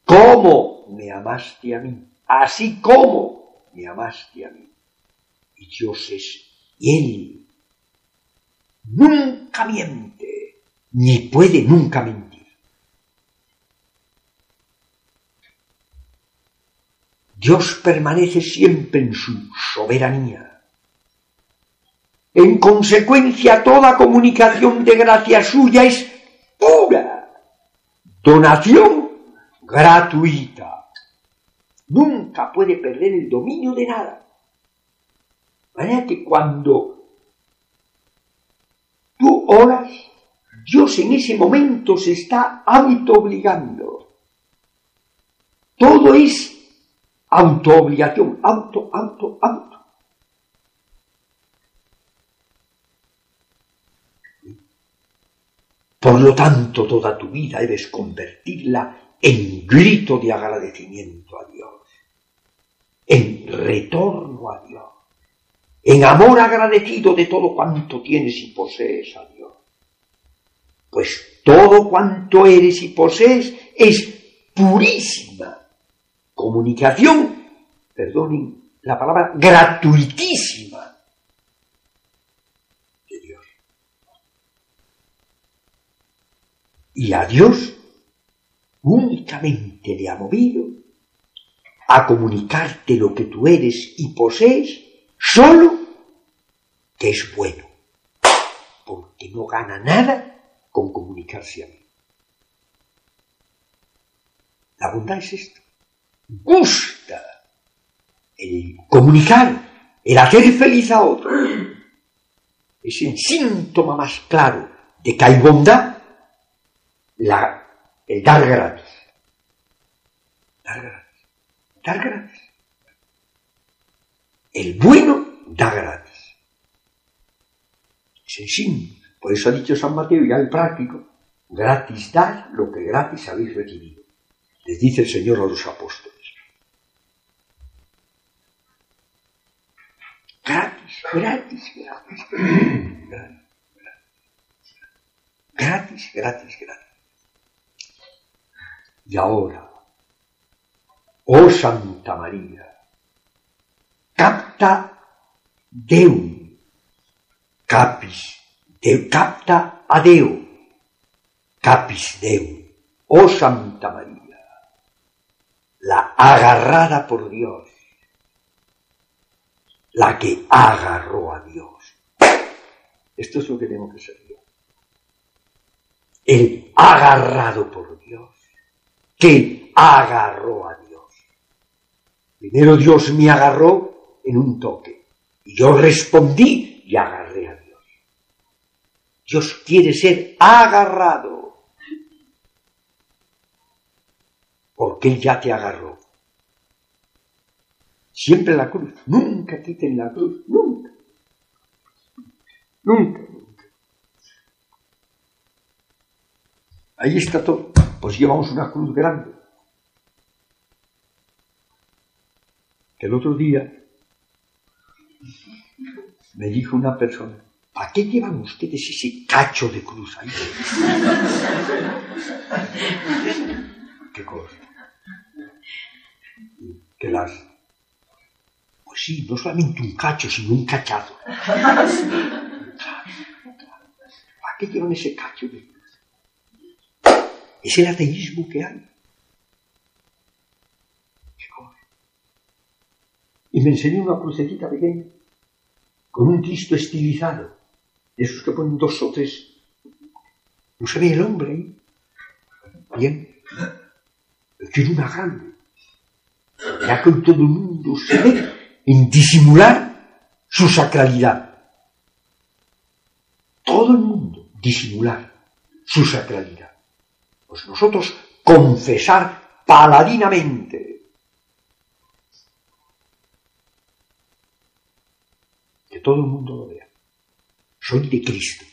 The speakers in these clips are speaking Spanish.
como me amaste a mí, así como me amaste a mí. Y Dios es fiel, nunca miente, ni puede nunca mentir. Dios permanece siempre en su soberanía. En consecuencia, toda comunicación de gracia suya es pura donación gratuita. Nunca puede perder el dominio de nada. De manera que cuando tú oras, Dios en ese momento se está autoobligando. Todo es autoobligación, auto. Por lo tanto, toda tu vida debes convertirla en grito de agradecimiento a Dios, en retorno a Dios, en amor agradecido de todo cuanto tienes y posees a Dios. Pues todo cuanto eres y posees es purísima comunicación, perdonen la palabra, gratuitísima de Dios. Y a Dios únicamente le ha movido a comunicarte lo que tú eres y posees, solo que es bueno, porque no gana nada con comunicarse a mí. La bondad es esto. Gusta el comunicar, el hacer feliz a otro. Es el síntoma más claro de que hay bondad, el dar gratis. Dar gratis. El bueno da gratis. Es el síntoma. Por eso ha dicho San Mateo, ya el práctico, gratis dad lo que gratis habéis recibido. Les dice el Señor a los apóstoles. Gratis. Y ahora, oh Santa María, capta Deum, capis, capta a Deo, capis Deum, oh Santa María, la agarrada por Dios, la que agarró a Dios. Esto es lo que tengo que ser yo. El agarrado por Dios, que agarró a Dios. Primero Dios me agarró en un toque, y yo respondí y agarré a Dios. Dios quiere ser agarrado, porque Él ya te agarró. Siempre la cruz, nunca quiten la cruz, nunca. Ahí está todo. Pues llevamos una cruz grande. Que el otro día me dijo una persona, ¿para qué llevan ustedes ese cacho de cruz ahí? ¿Qué cosa? Que las... Pues sí, no solamente un cacho, sino un cachazo. ¿Para qué llevan ese cacho de cruz? Es el ateísmo que hay. ¿Qué cosa? Y me enseñó una crucecita pequeña, con un Cristo estilizado, de esos que ponen 2 o 3. No se ve el hombre ahí. Bien. Pero tiene una grande. Ya que todo el mundo se ve en disimular su sacralidad. Todo el mundo disimular su sacralidad. Pues nosotros confesar paladinamente que todo el mundo lo vea. Soy de Cristo.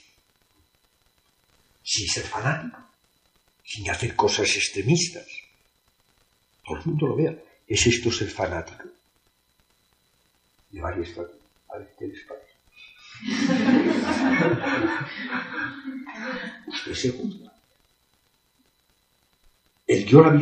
Sin ser fanático, sin hacer cosas extremistas. Todo el mundo lo vea. ¿Es esto ser fanático? Llevar esto aquí. A ver qué les parece. Usted se juzga. El yo la